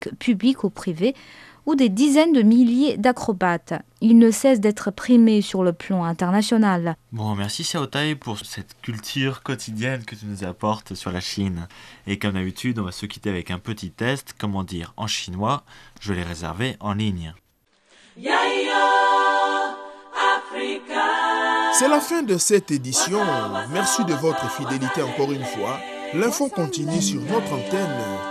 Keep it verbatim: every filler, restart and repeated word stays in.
publics ou privés, ou des dizaines de milliers d'acrobates. Ils ne cessent d'être primés sur le plan international. Bon, merci Xiao Tai pour cette culture quotidienne que tu nous apportes sur la Chine. Et comme d'habitude, on va se quitter avec un petit test. Comment dire en chinois? Je l'ai réservé en ligne. C'est la fin de cette édition. Merci de votre fidélité encore une fois. L'info continue sur notre antenne